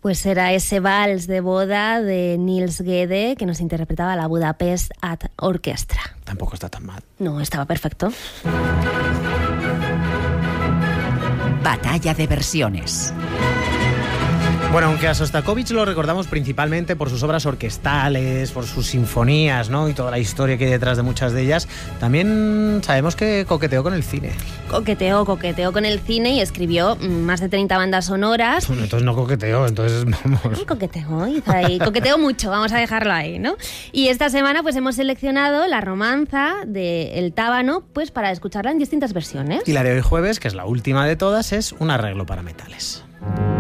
Pues era ese vals de boda de Niels Gede que nos interpretaba la Budapest Art Orchestra. Tampoco está tan mal. No, estaba perfecto. Batalla de versiones. Bueno, aunque a Sostakovich lo recordamos principalmente por sus obras orquestales, por sus sinfonías, ¿no? Y toda la historia que hay detrás de muchas de ellas, también sabemos que coqueteó con el cine. Coqueteó con el cine y escribió más de 30 bandas sonoras. Bueno, entonces no coqueteó, entonces vamos. Coqueteó mucho, vamos a dejarlo ahí, ¿no? Y esta semana pues hemos seleccionado la romanza de El Tábano pues para escucharla en distintas versiones. Y la de hoy jueves, que es la última de todas, es un arreglo para metales.